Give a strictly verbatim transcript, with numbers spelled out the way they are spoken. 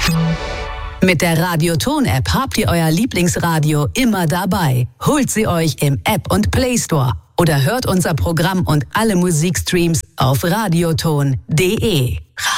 Mit der Radioton-App habt ihr euer Lieblingsradio immer dabei. Holt sie euch im App und Play Store oder hört unser Programm und alle Musikstreams auf radioton punkt de.